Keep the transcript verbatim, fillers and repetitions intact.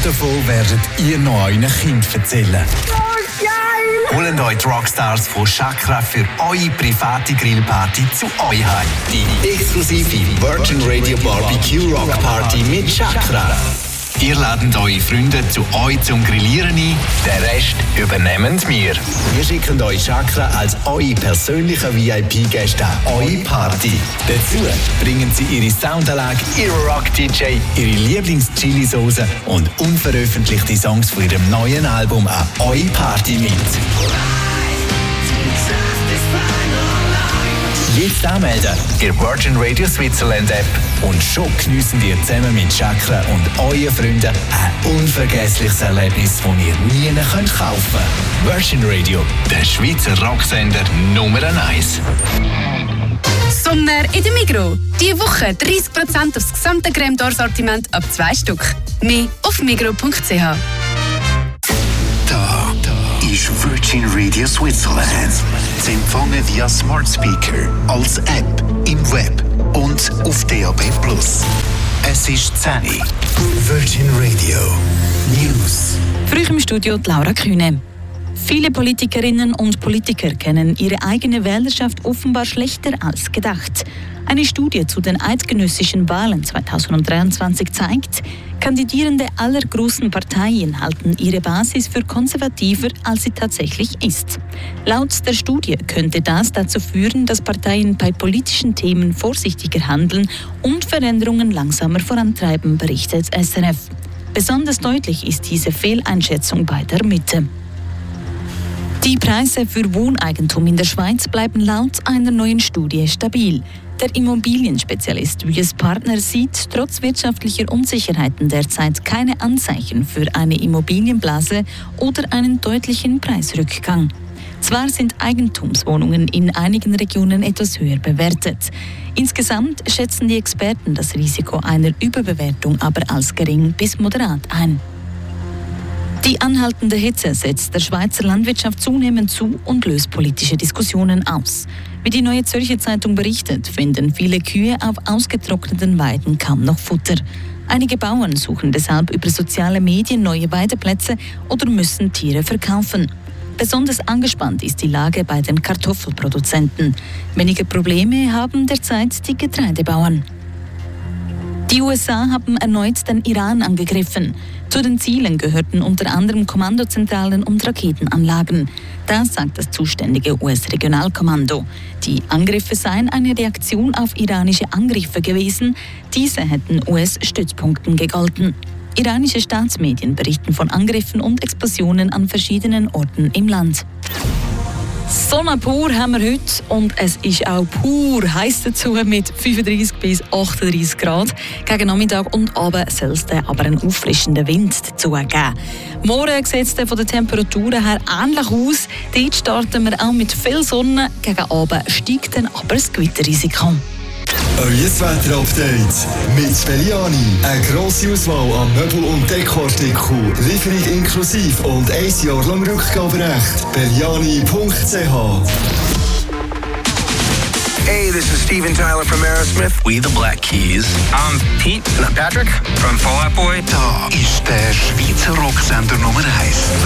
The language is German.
davon werdet ihr noch euren Kindern erzählen. Oh, geil! Holen euch die Rockstars von Chakra für eure private Grillparty zu euch heim. Die exklusive Virgin Radio Barbecue Rock Party mit Chakra. Ihr ladet eure Freunde zu euch zum Grillieren ein, den Rest übernehmen wir. Wir schicken euch Chakra als eure persönlichen V I P-Gäste an eure Party. Dazu bringen sie ihre Soundanlage, ihre Rock-D J, ihre Lieblings-Chili-Sauce und unveröffentlichte Songs von ihrem neuen Album an eure Party mit. Jetzt anmelden, ihr Virgin Radio Switzerland App und schon geniessen ihr zusammen mit Chakra und euren Freunden ein unvergessliches Erlebnis, das ihr nie kaufen könnt. Virgin Radio, der Schweizer Rocksender Nummer eins. Sommer in der Migros. Diese Woche dreißig Prozent aufs gesamte Crème d'Or Sortiment ab zwei Stück. Mehr auf migros punkt c h. Da, da ist Virgin Radio Switzerland. Zu empfangen via Smart Speaker, als App, im Web und auf D A B plus. Es ist zehn Uhr. Virgin Radio News. Früh im Studio die Laura Kühne. Viele Politikerinnen und Politiker kennen ihre eigene Wählerschaft offenbar schlechter als gedacht. Eine Studie zu den eidgenössischen Wahlen zweitausenddreiundzwanzig zeigt, Kandidierende aller großen Parteien halten ihre Basis für konservativer, als sie tatsächlich ist. Laut der Studie könnte das dazu führen, dass Parteien bei politischen Themen vorsichtiger handeln und Veränderungen langsamer vorantreiben, berichtet S R F. Besonders deutlich ist diese Fehleinschätzung bei der Mitte. Die Preise für Wohneigentum in der Schweiz bleiben laut einer neuen Studie stabil. Der Immobilienspezialist Wyss Partner sieht trotz wirtschaftlicher Unsicherheiten derzeit keine Anzeichen für eine Immobilienblase oder einen deutlichen Preisrückgang. Zwar sind Eigentumswohnungen in einigen Regionen etwas höher bewertet. Insgesamt schätzen die Experten das Risiko einer Überbewertung aber als gering bis moderat ein. Die anhaltende Hitze setzt der Schweizer Landwirtschaft zunehmend zu und löst politische Diskussionen aus. Wie die Neue Zürcher Zeitung berichtet, finden viele Kühe auf ausgetrockneten Weiden kaum noch Futter. Einige Bauern suchen deshalb über soziale Medien neue Weideplätze oder müssen Tiere verkaufen. Besonders angespannt ist die Lage bei den Kartoffelproduzenten. Weniger Probleme haben derzeit die Getreidebauern. Die U S A haben erneut den Iran angegriffen. Zu den Zielen gehörten unter anderem Kommandozentralen und Raketenanlagen. Das sagt das zuständige U S-Regionalkommando. Die Angriffe seien eine Reaktion auf iranische Angriffe gewesen. Diese hätten U S-Stützpunkten gegolten. Iranische Staatsmedien berichten von Angriffen und Explosionen an verschiedenen Orten im Land. Sonne pur haben wir heute und es ist auch pur heiß dazu mit fünfunddreißig bis achtunddreißig Grad. Gegen Nachmittag und Abend soll es dann aber einen auffrischenden Wind dazu geben. Morgen sieht es von den Temperaturen her ähnlich aus. Dort starten wir auch mit viel Sonne. Gegen Abend steigt dann aber das Gewitterrisiko. Euer Wetter-Update mit Belliani. Eine grosse Auswahl an Möbel- und Dekoartikeln. Lieferung inklusive und ein Jahr lang Rückgaberecht. Belliani punkt c h. Hey, this is Steven Tyler from Aerosmith. We the Black Keys. I'm Pete. And I'm Patrick from Fall Out Boy. Da ist der Schweizer Rocksender Nummer eins.